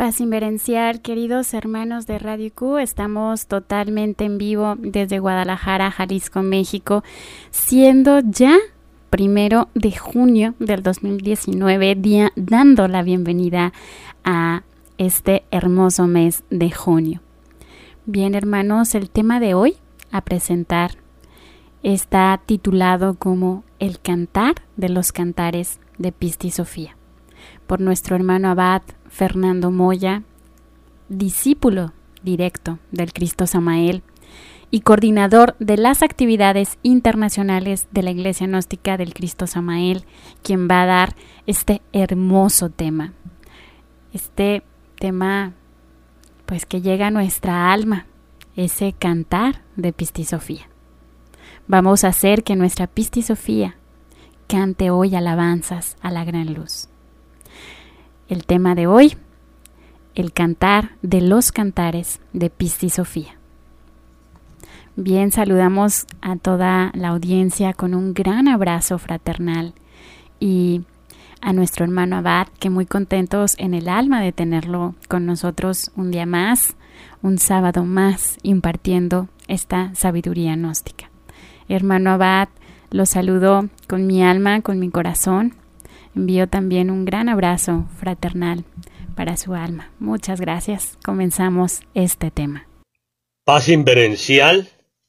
Paz Inverencial, queridos hermanos de Radio Q, estamos totalmente en vivo desde Guadalajara, Jalisco, México, siendo ya 1 de junio del 2019, dando la bienvenida a este hermoso mes de junio. Bien, hermanos, el tema de hoy a presentar está titulado como El Cantar de los Cantares de Pisti Sofía, por nuestro hermano abad Fernando Moya, discípulo directo del Cristo Samael y coordinador de las actividades internacionales de la Iglesia Gnóstica del Cristo Samael, quien va a dar este hermoso tema. Este tema, pues, que llega a nuestra alma, ese cantar de Pisti Sofía. Vamos a hacer que nuestra Pisti Sofía cante hoy alabanzas a la gran luz. El tema de hoy, el cantar de los cantares de Pisti Sofía. Bien, saludamos a toda la audiencia con un gran abrazo fraternal y a nuestro hermano abad, que muy contentos en el alma de tenerlo con nosotros un día más, un sábado más, impartiendo esta sabiduría gnóstica. Hermano abad, lo saludo con mi alma, con mi corazón. Envío también un gran abrazo fraternal para su alma. Muchas gracias. Comenzamos este tema. Paz Inverencial,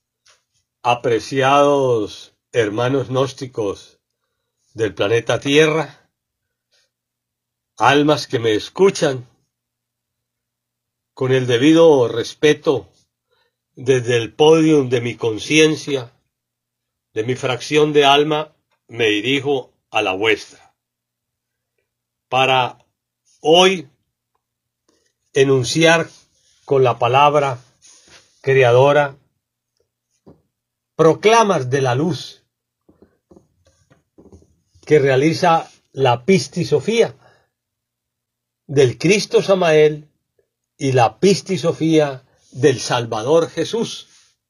apreciados hermanos gnósticos del planeta Tierra, almas que me escuchan, con el debido respeto desde el podium de mi conciencia, de mi fracción de alma, me dirijo a la vuestra, para hoy enunciar con la palabra creadora proclamas de la luz que realiza la Pisti Sofía del Cristo Samael y la Pisti Sofía del Salvador Jesús.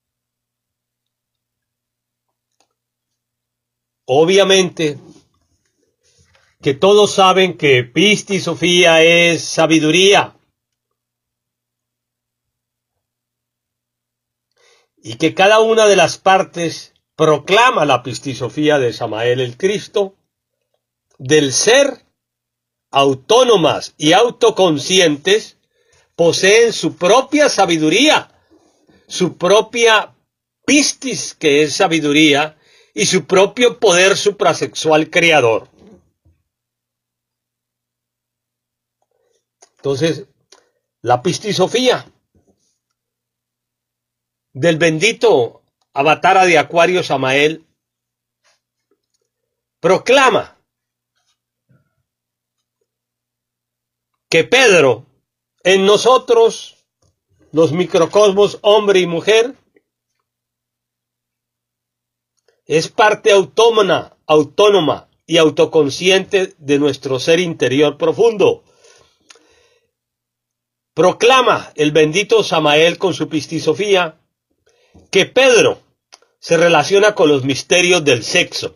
Obviamente que todos saben que Pisti Sofía es sabiduría y que cada una de las partes proclama la Pisti Sofía de Samael el Cristo, del ser autónomas y autoconscientes, poseen su propia sabiduría, su propia pistis, que es sabiduría, y su propio poder suprasexual creador. Entonces, la Pisti Sofía del bendito Avatara de Acuario Samael proclama que Pedro, en nosotros, los microcosmos hombre y mujer, es parte autónoma y autoconsciente de nuestro ser interior profundo. Proclama el bendito Samael con su Pisti Sofía que Pedro se relaciona con los misterios del sexo.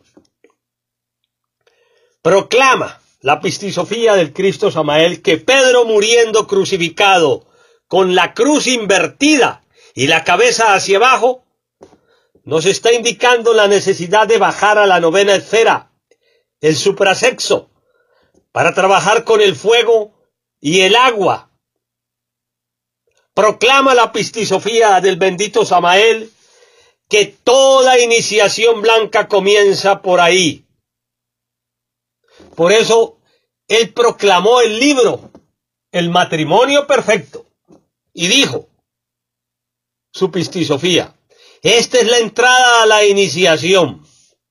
Proclama la Pisti Sofía del Cristo Samael que Pedro, muriendo crucificado con la cruz invertida y la cabeza hacia abajo, nos está indicando la necesidad de bajar a la novena esfera, el suprasexo, para trabajar con el fuego y el agua. Proclama la Pisti Sofía del bendito Samael que toda iniciación blanca comienza por ahí. Por eso él proclamó el libro, El Matrimonio Perfecto, y dijo su Pisti Sofía: esta es la entrada a la iniciación.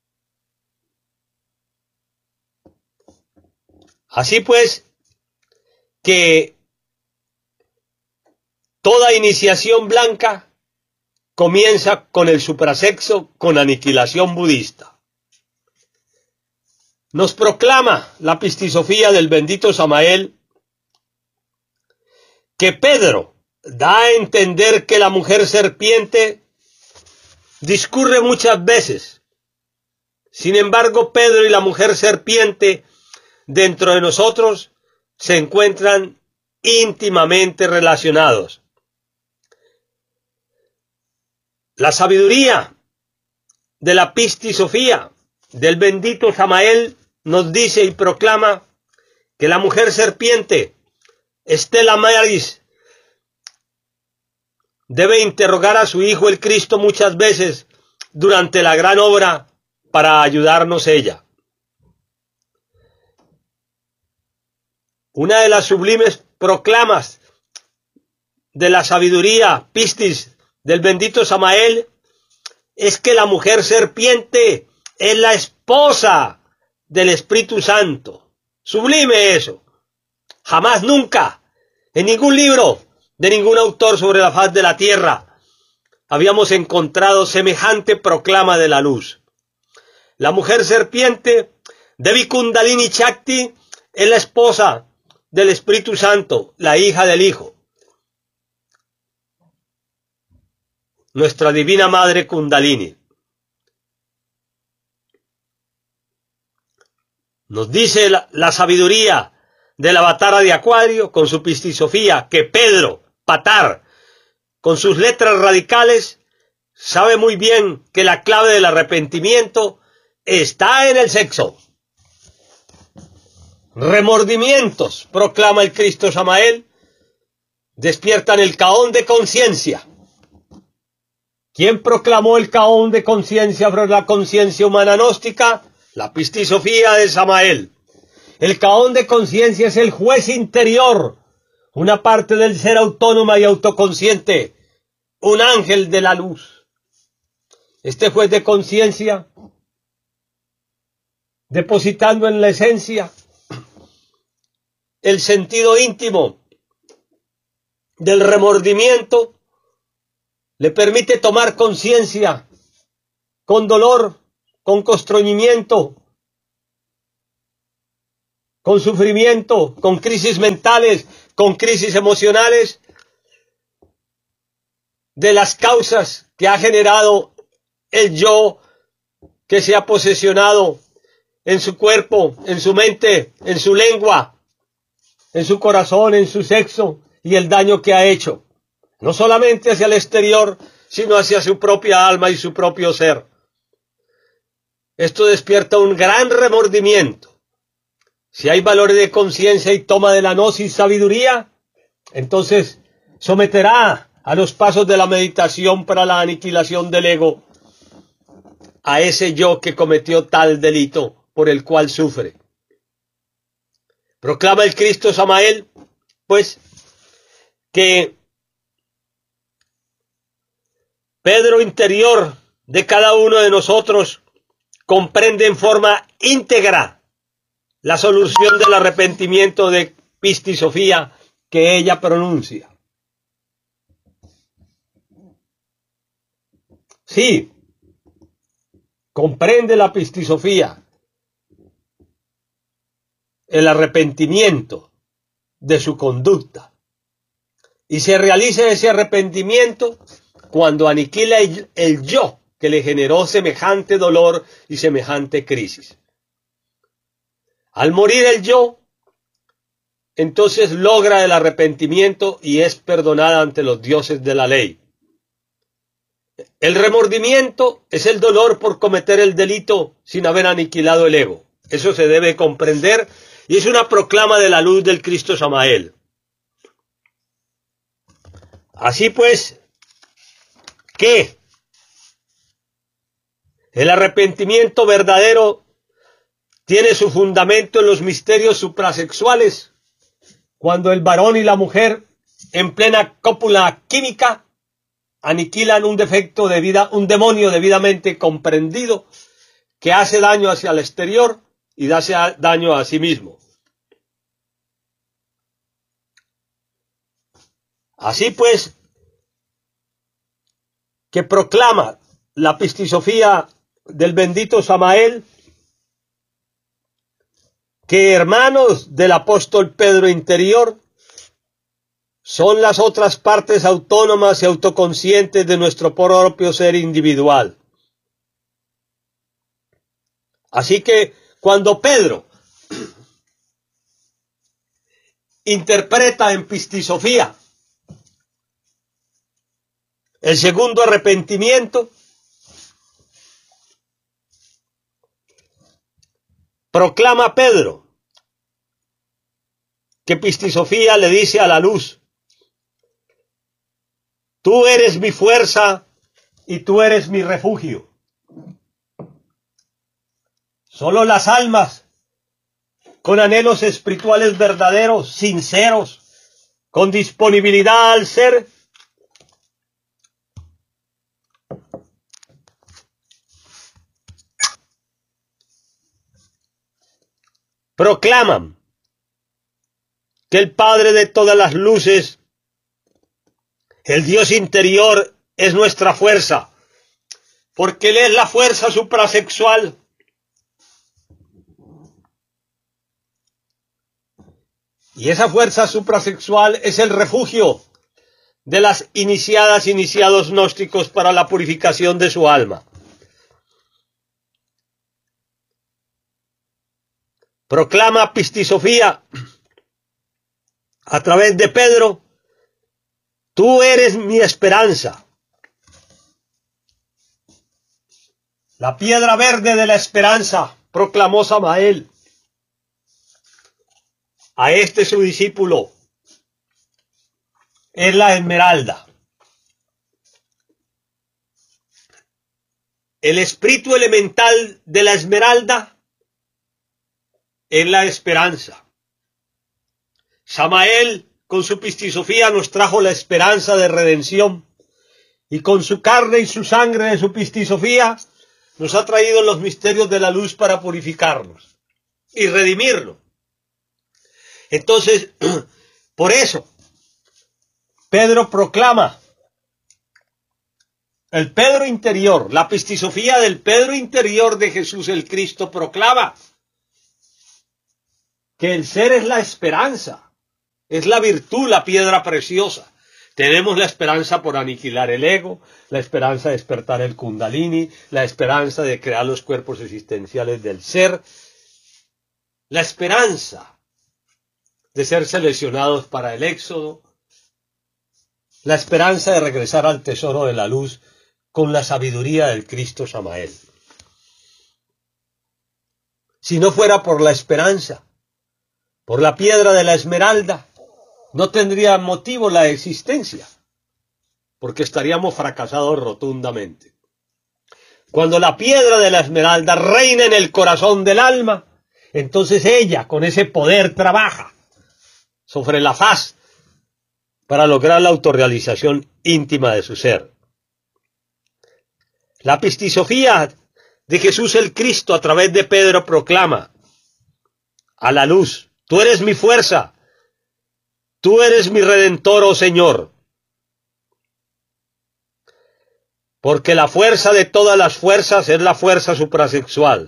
Así pues, que toda iniciación blanca comienza con el suprasexo, con aniquilación budista. Nos proclama la Pisti Sofía del bendito Samael que Pedro da a entender que la mujer serpiente discurre muchas veces. Sin embargo, Pedro y la mujer serpiente dentro de nosotros se encuentran íntimamente relacionados. La sabiduría de la Pistisofía del bendito Samael nos dice y proclama que la mujer serpiente, Stella Maris, debe interrogar a su Hijo el Cristo muchas veces durante la gran obra para ayudarnos ella. Una de las sublimes proclamas de la sabiduría pistis del bendito Samael es que la mujer serpiente es la esposa del Espíritu Santo. Sublime eso. Jamás, nunca, en ningún libro de ningún autor sobre la faz de la tierra habíamos encontrado semejante proclama de la luz. La mujer serpiente, Devi Kundalini Shakti, es la esposa del Espíritu Santo, la hija del Hijo. Nuestra divina madre Kundalini. Nos dice la sabiduría de la Avatara de Acuario con su Pistisofía que Pedro Patar, con sus letras radicales, sabe muy bien que la clave del arrepentimiento está en el sexo. Remordimientos, proclama el Cristo Samael, despiertan el caón de conciencia. ¿Quién proclamó el caón de conciencia sobre la conciencia humana gnóstica? La Pistisofía de Samael. El caón de conciencia es el juez interior, una parte del ser autónoma y autoconsciente, un ángel de la luz. Este juez de conciencia, depositando en la esencia el sentido íntimo del remordimiento, le permite tomar conciencia con dolor, con constreñimiento, con sufrimiento, con crisis mentales, con crisis emocionales, de las causas que ha generado el yo que se ha posesionado en su cuerpo, en su mente, en su lengua, en su corazón, en su sexo, y el daño que ha hecho, no solamente hacia el exterior, sino hacia su propia alma y su propio ser. Esto despierta un gran remordimiento. Si hay valores de conciencia y toma de la gnosis sabiduría, entonces someterá a los pasos de la meditación para la aniquilación del ego a ese yo que cometió tal delito por el cual sufre. Proclama el Cristo Samael, pues, que Pedro interior de cada uno de nosotros comprende en forma íntegra la solución del arrepentimiento de Pistisofía que ella pronuncia. Sí, comprende la Pistisofía el arrepentimiento de su conducta. Y se realiza ese arrepentimiento cuando aniquila el yo que le generó semejante dolor y semejante crisis. Al morir el yo, entonces logra el arrepentimiento y es perdonada ante los dioses de la ley. El remordimiento es el dolor por cometer el delito sin haber aniquilado el ego. Eso se debe comprender y es una proclama de la luz del Cristo Samael. Así pues, que el arrepentimiento verdadero tiene su fundamento en los misterios suprasexuales, cuando el varón y la mujer, en plena cópula química, aniquilan un defecto de vida, un demonio debidamente comprendido, que hace daño hacia el exterior y hace daño a sí mismo. Así pues, que proclama la Pistisofía del bendito Samael, que hermanos del apóstol Pedro interior son las otras partes autónomas y autoconscientes de nuestro propio ser individual. Así que cuando Pedro interpreta en Pistisofía. El segundo arrepentimiento proclama Pedro que Pistisofía le dice a la luz: tú eres mi fuerza y tú eres mi refugio. Solo las almas con anhelos espirituales verdaderos, sinceros, con disponibilidad al ser, proclaman que el Padre de todas las luces, el Dios interior, es nuestra fuerza, porque Él es la fuerza suprasexual. Y esa fuerza suprasexual es el refugio de las iniciadas, iniciados gnósticos para la purificación de su alma. Proclama Pistisofía a través de Pedro: tú eres mi esperanza. La piedra verde de la esperanza, proclamó Samael a este su discípulo, es la esmeralda. El espíritu elemental de la esmeralda es la esperanza. Samael, con su Pistisofía, nos trajo la esperanza de redención, y con su carne y su sangre de su Pistisofía nos ha traído los misterios de la luz para purificarnos y redimirnos. Entonces, por eso, Pedro proclama, el Pedro interior, la Pistisofía del Pedro interior de Jesús el Cristo proclama que el ser es la esperanza, es la virtud, la piedra preciosa. Tenemos la esperanza por aniquilar el ego, la esperanza de despertar el kundalini, la esperanza de crear los cuerpos existenciales del ser, la esperanza de ser seleccionados para el éxodo, la esperanza de regresar al tesoro de la luz con la sabiduría del Cristo Samael. Si no fuera por la esperanza, por la piedra de la esmeralda, no tendría motivo la existencia, porque estaríamos fracasados rotundamente. Cuando la piedra de la esmeralda reina en el corazón del alma, entonces ella con ese poder trabaja sobre la faz para lograr la autorrealización íntima de su ser. La Pistisofía de Jesús el Cristo a través de Pedro proclama a la luz: tú eres mi fuerza, tú eres mi redentor, oh Señor. Porque la fuerza de todas las fuerzas es la fuerza suprasexual.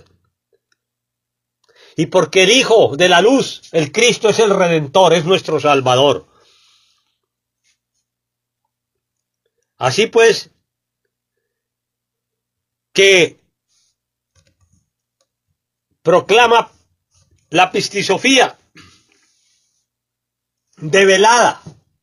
Y porque el Hijo de la luz, el Cristo, es el Redentor, es nuestro Salvador. Así pues, que proclama la Pistisofía develada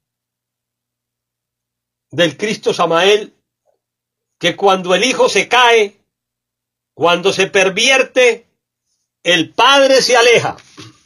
del Cristo Samael, que cuando el Hijo se cae, cuando se pervierte, el Padre se aleja.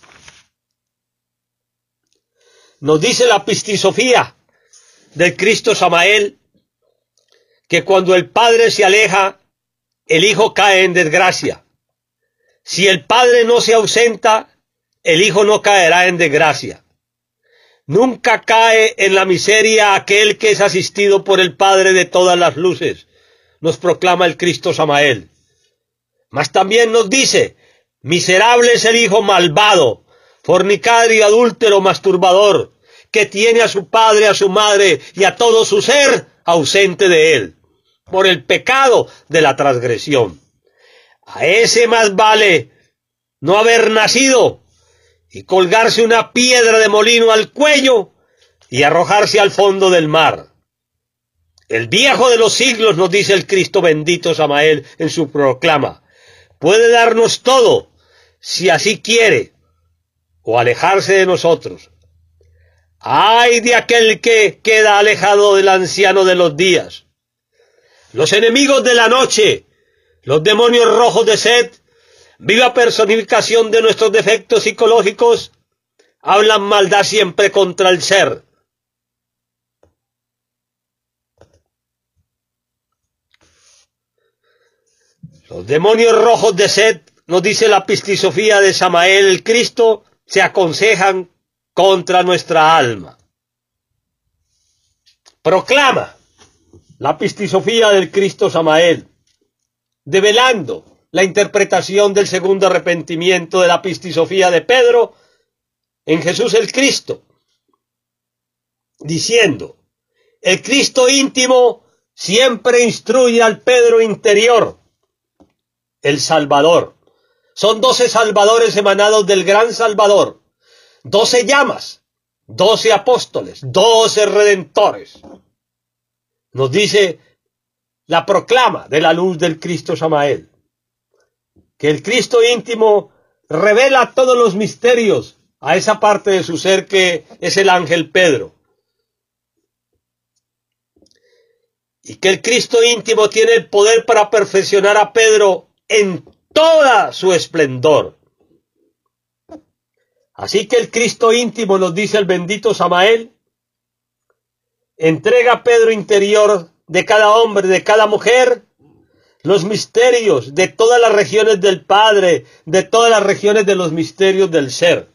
Nos dice la Pistisofía del Cristo Samael que cuando el Padre se aleja, el Hijo cae en desgracia. Si el Padre no se ausenta, el Hijo no caerá en desgracia. Nunca cae en la miseria aquel que es asistido por el Padre de todas las luces, nos proclama el Cristo Samael. Mas también nos dice: miserable es el hijo malvado, fornicario, adúltero, masturbador, que tiene a su padre, a su madre y a todo su ser ausente de él, por el pecado de la transgresión. A ese más vale no haber nacido y colgarse una piedra de molino al cuello y arrojarse al fondo del mar. El viejo de los siglos, nos dice el Cristo bendito Samael en su proclama, puede darnos todo si así quiere, o alejarse de nosotros. ¡Ay de aquel que queda alejado del anciano de los días! Los enemigos de la noche, los demonios rojos de Set, viva personificación de nuestros defectos psicológicos, hablan maldad siempre contra el ser. Los demonios rojos de Set, nos dice la pistisofía de Samael el Cristo, se aconsejan contra nuestra alma. Proclama la pistisofía del Cristo Samael, develando la interpretación del segundo arrepentimiento de la pistisofía de Pedro en Jesús el Cristo, diciendo: el Cristo íntimo siempre instruye al Pedro interior, el Salvador. Son 12 salvadores emanados del gran Salvador, 12 llamas, 12 apóstoles, 12 redentores. Nos dice la proclama de la luz del Cristo Samael, que el Cristo íntimo revela todos los misterios a esa parte de su ser que es el ángel Pedro. Y que el Cristo íntimo tiene el poder para perfeccionar a Pedro en toda su esplendor. Así que el Cristo íntimo, nos dice el bendito Samael, entrega a Pedro interior de cada hombre, de cada mujer, los misterios de todas las regiones del Padre, de todas las regiones de los misterios del ser.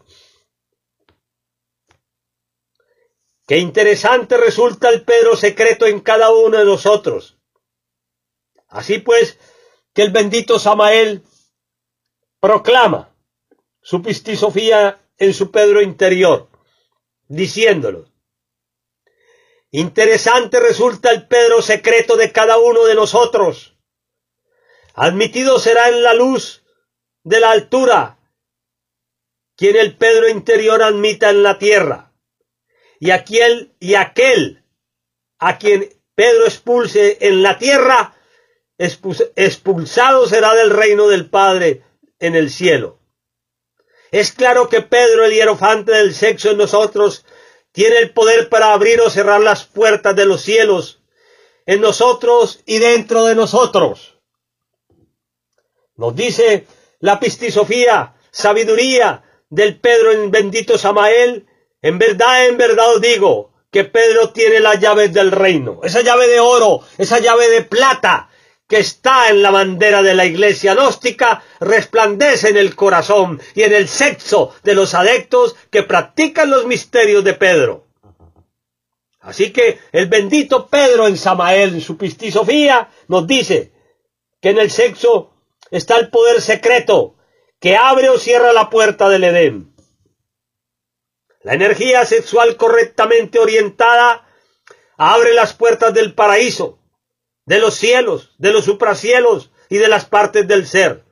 Qué interesante resulta el Pedro secreto en cada uno de nosotros. Así pues, que el bendito Samael proclama su pistisofía en su Pedro interior, diciéndolo: interesante resulta el Pedro secreto de cada uno de nosotros. Admitido será en la luz de la altura quien el Pedro interior admita en la tierra, y aquel a quien Pedro expulse en la tierra, expulsado será del reino del Padre en el cielo. Es claro que Pedro, el hierofante del sexo en nosotros, tiene el poder para abrir o cerrar las puertas de los cielos en nosotros y dentro de nosotros. Nos dice la pistisofía, sabiduría del Pedro en bendito Samael: en verdad os digo que Pedro tiene las llaves del reino, esa llave de oro, esa llave de plata que está en la bandera de la iglesia gnóstica, resplandece en el corazón y en el sexo de los adeptos que practican los misterios de Pedro. Así que el bendito Pedro en Samael, en su pistisofía, nos dice que en el sexo está el poder secreto que abre o cierra la puerta del Edén. La energía sexual correctamente orientada abre las puertas del paraíso, de los cielos, de los supracielos y de las partes del ser.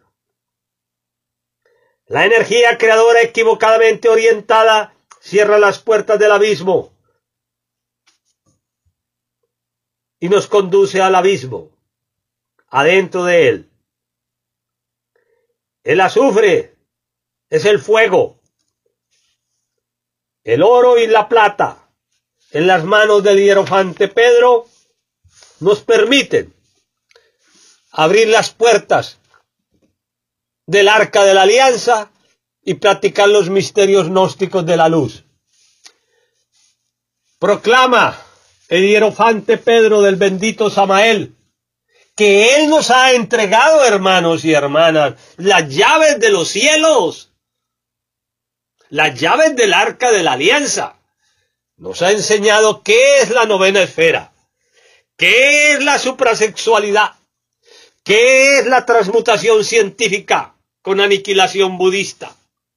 La energía creadora equivocadamente orientada cierra las puertas del abismo y nos conduce al abismo, adentro de él. El azufre es el fuego, el oro y la plata en las manos del hierofante Pedro nos permiten abrir las puertas del arca de la alianza y practicar los misterios gnósticos de la luz. Proclama el hierofante Pedro del bendito Samael que él nos ha entregado, hermanos y hermanas, las llaves de los cielos, las llaves del arca de la alianza. Nos ha enseñado qué es la novena esfera, qué es la suprasexualidad, qué es la transmutación científica con aniquilación budista,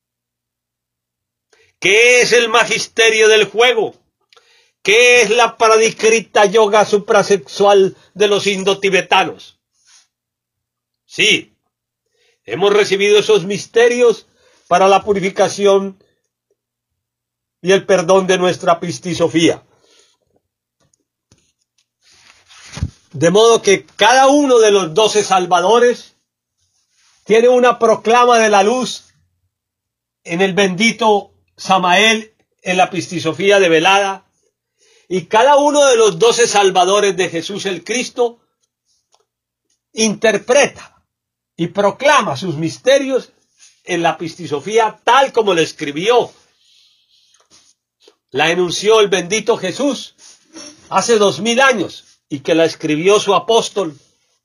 qué es el magisterio del juego, qué es la Pradhikrita yoga suprasexual de los indotibetanos. Sí, hemos recibido esos misterios para la purificación y el perdón de nuestra pistisofía. De modo que cada uno de los 12 salvadores tiene una proclama de la luz en el bendito Samael en la pistisofía develada, y cada uno de los 12 salvadores de Jesús el Cristo interpreta y proclama sus misterios en la pistisofía tal como la escribió, la enunció el bendito Jesús hace 2000 años y que la escribió su apóstol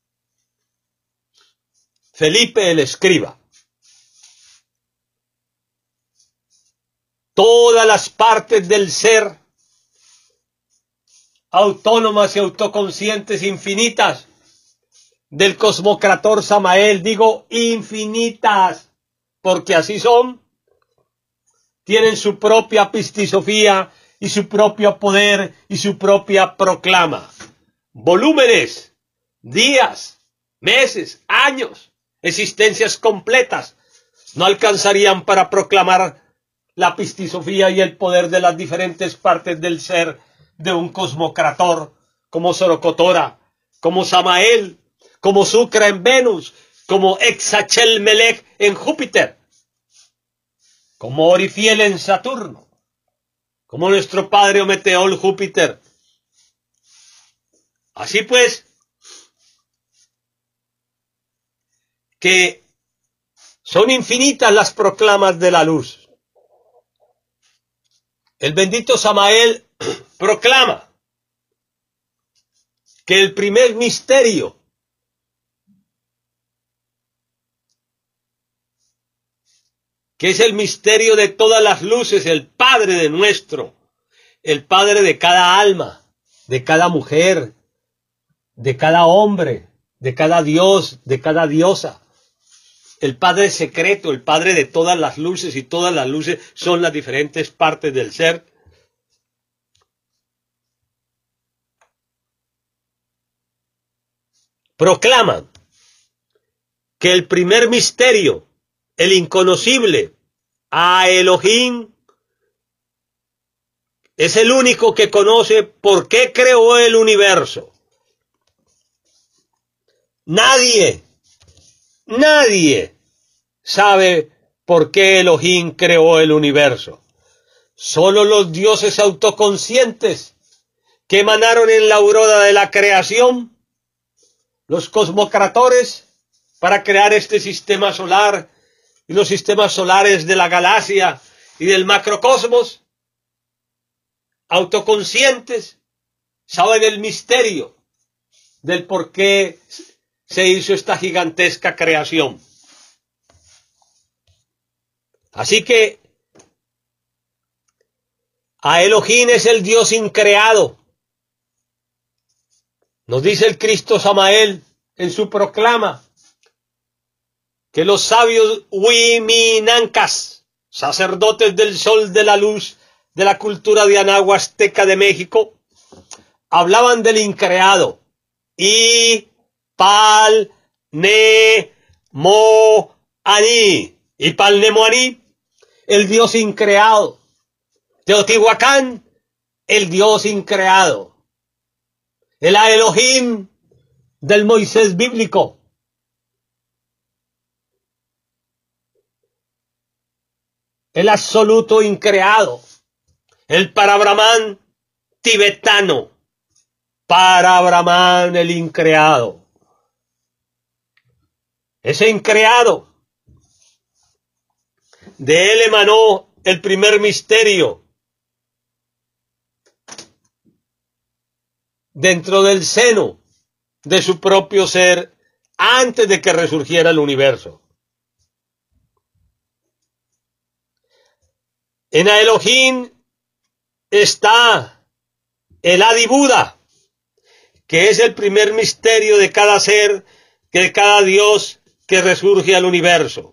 Felipe el escriba. Todas las partes del ser, autónomas y autoconscientes infinitas, del cosmocrator Samael, digo infinitas, porque así son, tienen su propia pistisofía y su propio poder y su propia proclama. Volúmenes, días, meses, años, existencias completas no alcanzarían para proclamar la pistisofía y el poder de las diferentes partes del ser de un cosmocrator como Sorocotora, como Samael, como Sucra en Venus, como Exachelmelech en Júpiter, como Orifiel en Saturno, como nuestro padre Ometeol Júpiter. Así pues, que son infinitas las proclamas de la luz. El bendito Samael proclama que el primer misterio que es el misterio de todas las luces, el Padre de nuestro, el Padre de cada alma, de cada mujer, de cada hombre, de cada dios, de cada diosa, el Padre secreto, el Padre de todas las luces, y todas las luces son las diferentes partes del ser. Proclaman que el primer misterio, el inconocible, a Elohim, es el único que conoce por qué creó el universo. Nadie sabe por qué Elohim creó el universo. Solo los dioses autoconscientes que emanaron en la aurora de la creación, los cosmocratores, para crear este sistema solar y los sistemas solares de la galaxia y del macrocosmos, autoconscientes, saben el misterio del por qué se hizo esta gigantesca creación. Así que a Elohim es el Dios increado. Nos dice el Cristo Samael en su proclama que los sabios Huiminancas, sacerdotes del sol de la luz de la cultura de Anagua Azteca de México, hablaban del increado. Y Palnemoani, y Palnemoani, el Dios increado. Teotihuacán, el Dios increado. El Elohim del Moisés bíblico. El absoluto increado. El Parabrahmán tibetano. Parabrahmán el increado. Ese increado, de él emanó el primer misterio dentro del seno de su propio ser antes de que resurgiera el universo. En Elohim está el Adi Buda, que es el primer misterio de cada ser, de cada Dios que resurge al universo.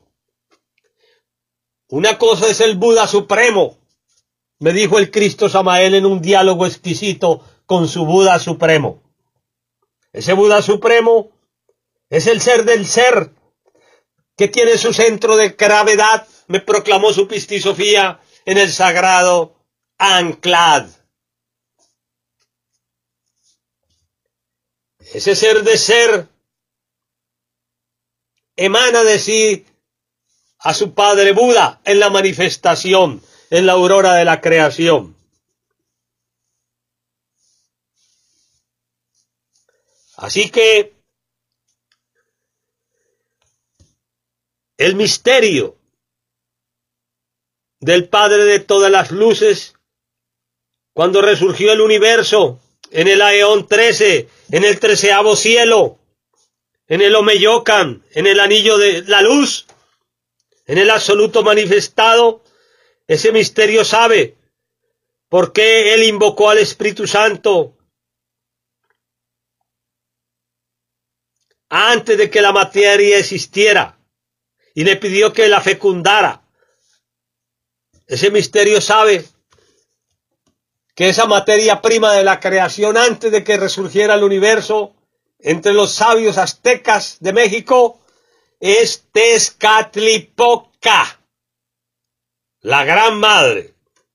Una cosa es el Buda supremo, me dijo el Cristo Samael en un diálogo exquisito con su Buda supremo. Ese Buda supremo es el ser del ser, que tiene su centro de gravedad, me proclamó su pistisofía en el sagrado Anclad. Ese ser de ser emana de sí a su padre Buda en la manifestación, en la aurora de la creación. Así que el misterio del Padre de todas las luces, cuando resurgió el universo en el Aeón 13, en el 13º cielo, en el Omeyocan, en el anillo de la luz, en el absoluto manifestado, ese misterio sabe por qué él invocó al Espíritu Santo antes de que la materia existiera y le pidió que la fecundara. Ese misterio sabe que esa materia prima de la creación, antes de que resurgiera el universo, entre los sabios aztecas de México, es Tezcatlipoca, la gran madre.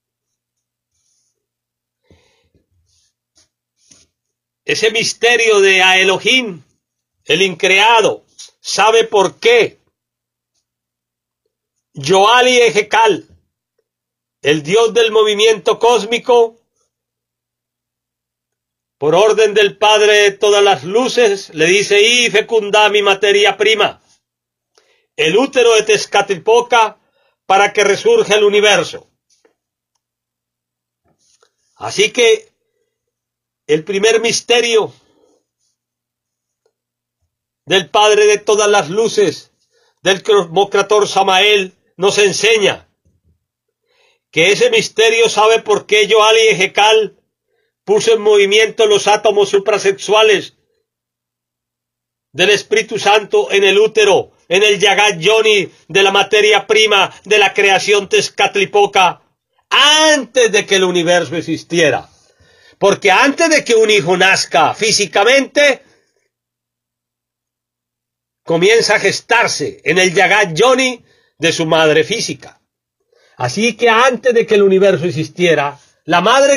Ese misterio de a Elohim, el increado, sabe por qué Yoali Ejekal, el dios del movimiento cósmico, por orden del Padre de todas las luces, le dice: y fecunda mi materia prima, el útero de Tezcatlipoca, para que resurja el universo. Así que el primer misterio del Padre de todas las luces, del cosmocrator Samael, nos enseña que ese misterio sabe por qué Yoali Ejekal puso en movimiento los átomos suprasexuales del Espíritu Santo en el útero, en el Yagat Yoni de la materia prima de la creación Tezcatlipoca, antes de que el universo existiera. Porque antes de que un hijo nazca físicamente, comienza a gestarse en el Yagat Yoni de su madre física. Así que antes de que el universo existiera, la madre